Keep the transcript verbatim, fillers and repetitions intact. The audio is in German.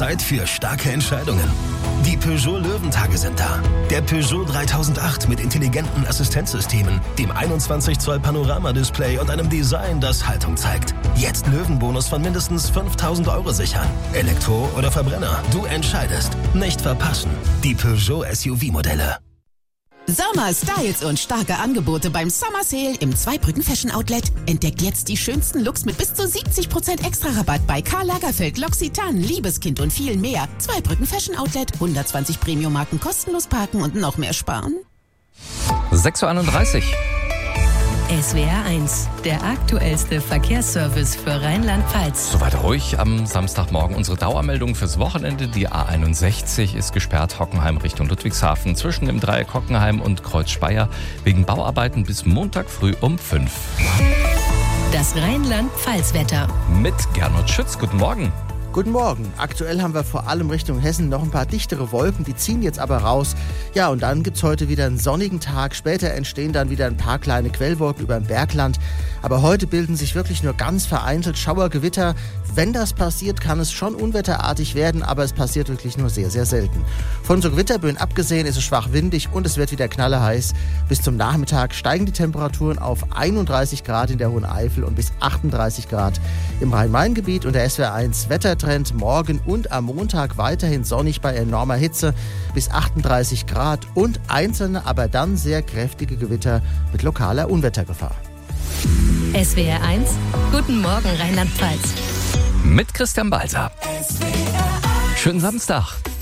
Zeit für starke Entscheidungen. Die Peugeot Löwentage sind da. Der Peugeot dreitausendacht mit intelligenten Assistenzsystemen, dem einundzwanzig Zoll Panoramadisplay und einem Design, das Haltung zeigt. Jetzt Löwenbonus von mindestens fünftausend Euro sichern. Elektro oder Verbrenner, du entscheidest. Nicht verpassen. Die Peugeot S U V-Modelle. Sommer, Styles und starke Angebote beim Summer Sale im Zweibrücken Fashion Outlet. Entdeckt jetzt die schönsten Looks mit bis zu siebzig Prozent Extra-Rabatt bei Karl Lagerfeld, L'Occitane, Liebeskind und viel mehr. Zweibrücken Fashion Outlet, hundertzwanzig Premium-Marken kostenlos parken und noch mehr sparen. sechs Uhr einunddreißig. S W R eins, der aktuellste Verkehrsservice für Rheinland-Pfalz. Soweit ruhig am Samstagmorgen. Unsere Dauermeldung fürs Wochenende. Die A einundsechzig ist gesperrt, Hockenheim Richtung Ludwigshafen. Zwischen dem Dreieck Hockenheim und Kreuz Speyer wegen Bauarbeiten bis Montag früh um fünf. Das Rheinland-Pfalz-Wetter. Mit Gernot Schütz. Guten Morgen. Guten Morgen. Aktuell haben wir vor allem Richtung Hessen noch ein paar dichtere Wolken, die ziehen jetzt aber raus. Ja, und dann gibt's heute wieder einen sonnigen Tag. Später entstehen dann wieder ein paar kleine Quellwolken über dem Bergland. Aber heute bilden sich wirklich nur ganz vereinzelt Schauergewitter. Wenn das passiert, kann es schon unwetterartig werden, aber es passiert wirklich nur sehr, sehr selten. Von so Gewitterböen abgesehen ist es schwach windig und es wird wieder knallerheiß. Bis zum Nachmittag steigen die Temperaturen auf einunddreißig Grad in der Hohen Eifel und bis achtunddreißig Grad im Rhein-Main-Gebiet. Und der S W R eins Wettertrend morgen und am Montag weiterhin sonnig bei enormer Hitze bis achtunddreißig Grad und einzelne, aber dann sehr kräftige Gewitter mit lokaler Unwettergefahr. S W R eins, guten Morgen Rheinland-Pfalz. Mit Christian Balser. Schönen Samstag.